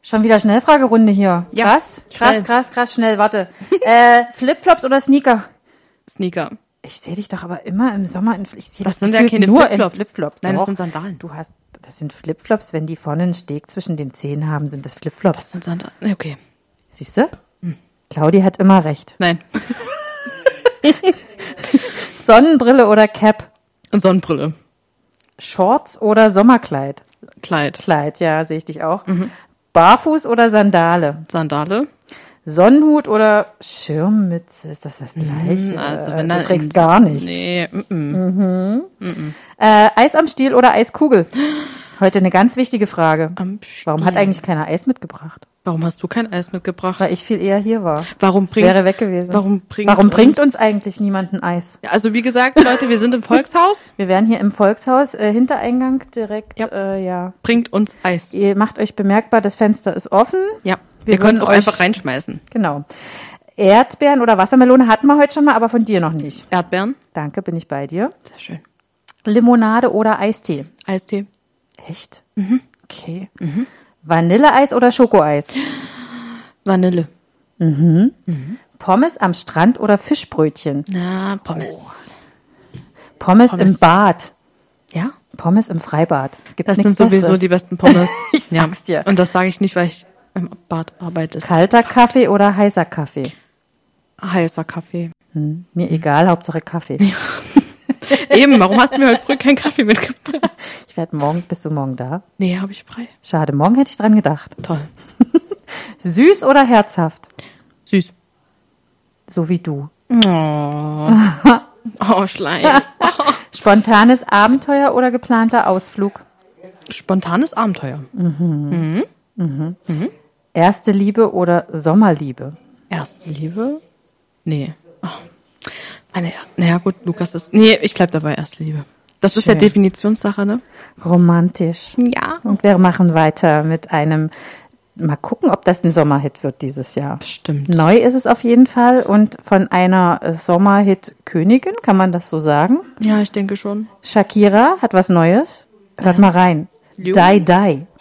Schon wieder Schnellfragerunde hier. Ja, Krass, schnell, warte. Flipflops oder Sneaker? Sneaker. Ich sehe dich doch aber immer im Sommer in Das sind ja keine nur Flipflops. In Flipflops. Nein, Doch. das sind Sandalen. Das sind Flipflops, wenn die vorne einen Steg zwischen den Zehen haben, sind das Flipflops. Das sind Sandalen. Okay. Siehst du? Claudi hat immer recht. Nein. Sonnenbrille oder Cap? Und Sonnenbrille. Shorts oder Sommerkleid? Kleid. Kleid, ja, sehe ich dich auch. Barfuß oder Sandale? Sandale. Sonnenhut oder Schirmmütze? Ist das Gleiche? Also wenn du trägst gar nichts. Nee. Eis am Stiel oder Eiskugel? Heute eine ganz wichtige Frage. Am Stiel. Warum hat eigentlich keiner Eis mitgebracht? Warum hast du kein Eis mitgebracht? Weil ich viel eher hier war. Warum Wäre weg gewesen. Warum bringt uns eigentlich niemand ein Eis? Ja, also wie gesagt, Leute, wir sind im Volkshaus. Wir wären hier im Volkshaus, Hintereingang direkt, ja. Bringt uns Eis. Ihr macht euch bemerkbar, das Fenster ist offen. Ja, Wir wir können es würden auch euch- einfach reinschmeißen. Genau. Erdbeeren oder Wassermelone hatten wir heute schon mal, aber von dir noch nicht. Erdbeeren. Danke, bin ich bei dir. Sehr schön. Limonade oder Eistee? Eistee. Echt? Okay. Vanilleeis oder Schokoeis? Vanille. Pommes am Strand oder Fischbrötchen? Na, Pommes. Pommes im Bad. Ja? Pommes im Freibad. Gibt Das nichts sind sowieso Besseres. die besten Pommes. Ich sag's dir. Und das sage ich nicht, weil ich im Bad arbeite. Kalter Kaffee oder heißer Kaffee? Heißer Kaffee. Mir egal, Hauptsache Kaffee. Eben, warum hast du mir heute früh keinen Kaffee mitgebracht? Bist du morgen da? Nee, habe ich frei. Schade, morgen hätte ich dran gedacht. Toll. Süß oder herzhaft? Süß. So wie du. Oh, Schleim. Spontanes Abenteuer oder geplanter Ausflug? Spontanes Abenteuer. Erste Liebe oder Sommerliebe? Erste Liebe? Nee. Oh. Naja, gut, Lukas ist... Nee, ich bleib dabei, erste Liebe. Das ist ja Schön. Definitionssache, ne? Romantisch. Ja. Und wir machen weiter mit einem, mal gucken, ob das ein Sommerhit wird dieses Jahr. Stimmt. Neu ist es auf jeden Fall und von einer Sommerhit-Königin, kann man das so sagen? Ja, ich denke schon. Shakira hat was Neues. Hört mal rein. Leo? Die.